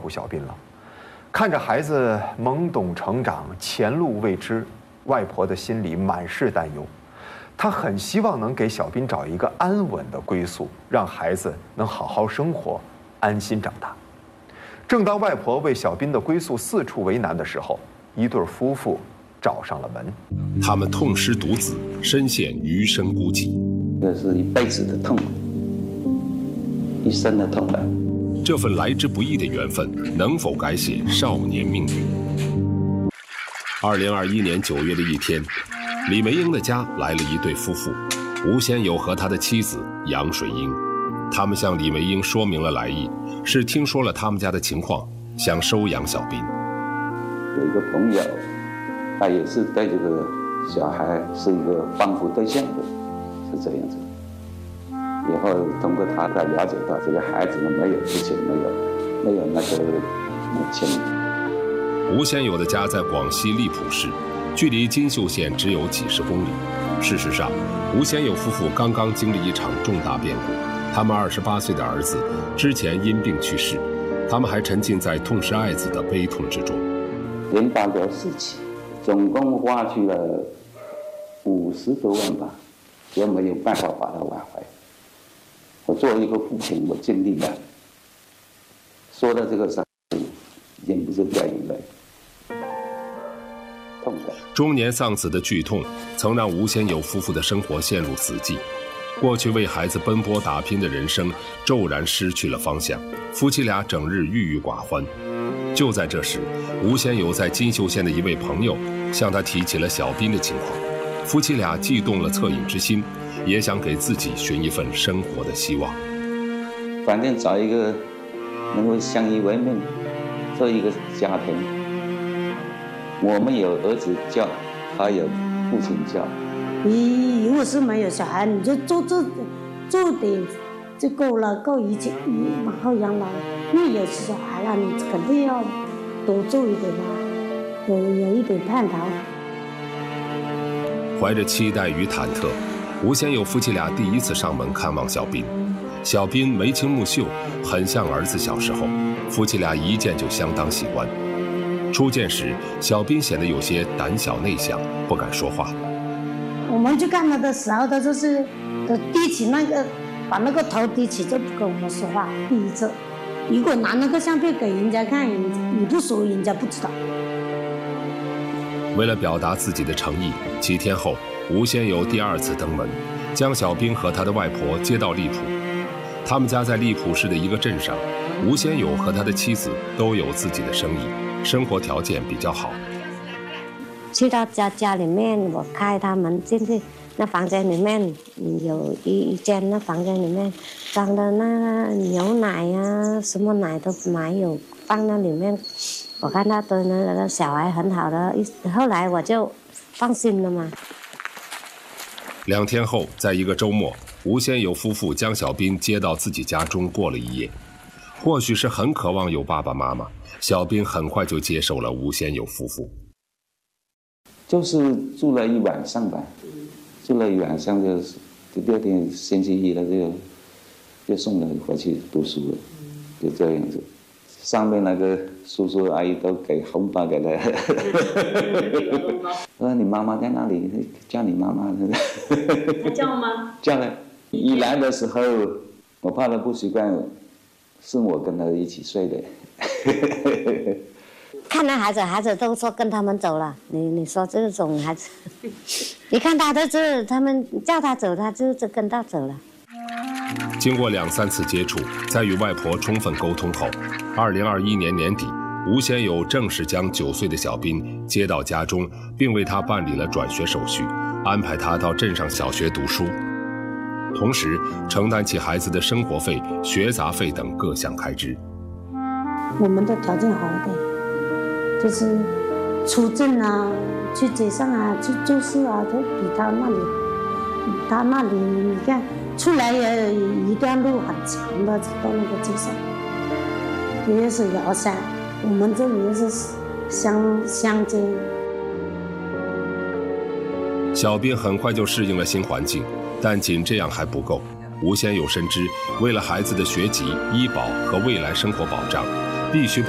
小斌了。看着孩子懵懂成长，前路未知，外婆的心里满是担忧。她很希望能给小斌找一个安稳的归宿，让孩子能好好生活，安心长大。正当外婆为小斌的归宿四处为难的时候，一对夫妇找上了门。 他们痛失独子，深陷余生孤寂。 这是一辈子的痛，一生的痛了。 这份来之不易的缘分，能否改写少年命运？2021年9月的一天，李梅英的家来了一对夫妇，吴先友和他的妻子杨水英。他们向李梅英说明了来意，是听说了他们家的情况，想收养小斌。 有一个朋友，他也是对这个小孩是一个帮扶对象的，是这样子。以后通过他才了解到，这个孩子呢没有父亲，没有那个母亲。 吴先友的家在广西荔浦市，距离金秀县只有几十公里。事实上，吴先友夫妇刚刚经历一场重大变故，他们28岁的儿子之前因病去世，他们还沉浸在痛失爱子的悲痛之中。 连办了4起，总共花去了50多万吧，也没有办法把它挽回。我作为一个父亲，我尽力了。说到这个事，忍不住掉眼泪。痛的。 中年丧子的剧痛，曾让吴先友夫妇的生活陷入死寂。过去为孩子奔波打拼的人生，骤然失去了方向。夫妻俩整日郁郁寡欢。就在这时，吴先友在金秀县的一位朋友向他提起了小斌的情况。夫妻俩既动了恻隐之心，也想给自己寻一份生活的希望。 反正找一个能够相依为命，做一个家庭。我们有儿子教，他有父亲教。 你如果是没有小孩，你就做点就够了，够一切，往后养老。因为有小孩了，你肯定要多做一点嘛，有一点盼头。 怀着期待与忐忑，吴先友夫妻俩第一次上门看望小斌。小斌眉清目秀，很像儿子小时候，夫妻俩一见就相当喜欢。初见时，小斌显得有些胆小内向，不敢说话。 我们去看他的时候，他就是低起那个，把那个头低起，就不跟我们说话。第一次，如果拿那个相片给人家看，你不说，人家不知道。 为了表达自己的诚意，几天后，吴先友第2次登门，将小斌和他的外婆接到荔浦。他们家在荔浦市的一个镇上，吴先友和他的妻子都有自己的生意，生活条件比较好。 去到家里面，我开他门进去，那房间里面有一间，那房间里面装的那牛奶呀，什么奶都没有放那里面。我看他对那个小孩很好的，后来我就放心了嘛。 2天后，在一个周末，吴先友夫妇将小斌接到自己家中过了一夜。或许是很渴望有爸爸妈妈，小斌很快就接受了吴先友夫妇。 就是住了1晚上吧，住了1晚上就第2天星期一了就送了回去读书了，就这样子。上面那个叔叔阿姨都给红包给他，说你妈妈在哪里？叫你妈妈。 他叫吗？ 叫了。一来的时候，我怕他不习惯，是我跟他一起睡的。 看那孩子都说跟他们走了，你说这种孩子，你看他他们叫他走，他就跟他走了。 经过2、3次接触，在与外婆充分沟通后，2021年年底，吴先友正式将9岁的小斌接到家中，并为他办理了转学手续，安排他到镇上小学读书，同时承担起孩子的生活费、学杂费等各项开支。 我们的条件好一点，就是出镇啊、去街上啊、去做事啊，都比他那里你看。出来也一段路很长的，到那个街上，也是遥山，我们这里也是乡间。 小斌很快就适应了新环境，但仅这样还不够。吴先友深知，为了孩子的学籍、医保和未来生活保障，必须